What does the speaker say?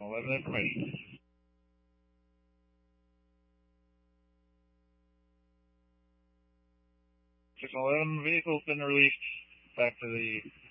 11 information. Section 11, vehicle's been released back to the